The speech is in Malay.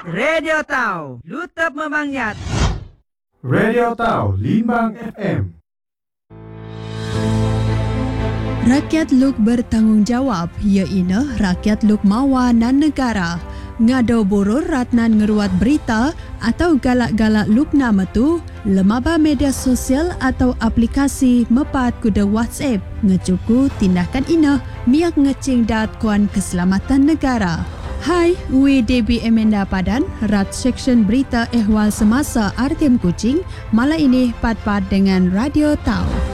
Radio Tau, Lutap Memangyat. Radio Tau, Limbang FM. Rakyat Luk bertanggungjawab, iaitu rakyat Luk Mawa dan negara. Ngado boror ratnan ngeruat berita atau galak-galak Luk nama tu, lemaba media sosial atau aplikasi mepat kuda WhatsApp ngecuku tindakan ina miak ngecing dat kuan keselamatan negara. Hai, WDB Emenda Padan, Rat Seksyen Berita Ehwal Semasa RTM Kuching, malam ini pat-pat dengan Radio Tau.